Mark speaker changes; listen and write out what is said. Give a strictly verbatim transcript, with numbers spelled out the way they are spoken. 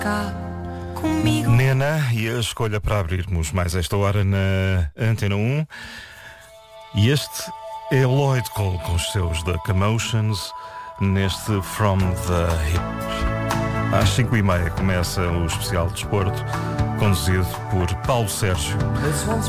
Speaker 1: cá comigo.
Speaker 2: Nena, e a escolha para abrirmos mais esta hora na Antena um. E este é Lloyd Cole com os seus The Commotions neste From the Hip. Às cinco e meia começa o especial de desporto, conduzido por Paulo Sérgio.